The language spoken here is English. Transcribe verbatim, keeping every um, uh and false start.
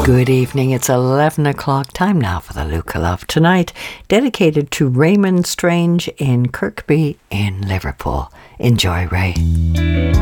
Good evening, it's eleven o'clock, time now for the Luca Love Tonight, dedicated to Raymond Strange in Kirkby in Liverpool. Enjoy, Ray.